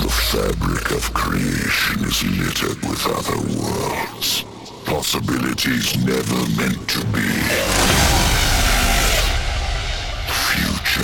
The fabric of creation is littered with other worlds. Possibilities never meant to be.